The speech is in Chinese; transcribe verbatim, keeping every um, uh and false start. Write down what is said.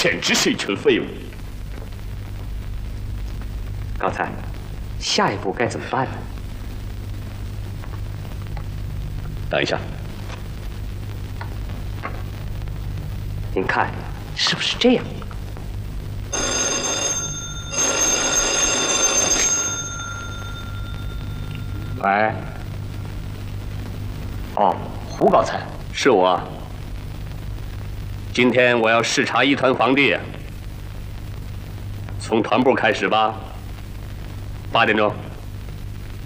简直是一群废物。 高才，下一步该怎么办呢？ 等一下， 您看，是不是这样？ 喂。哦，胡高才， 是我。今天我要视察一团皇帝，从团部开始吧。八点钟。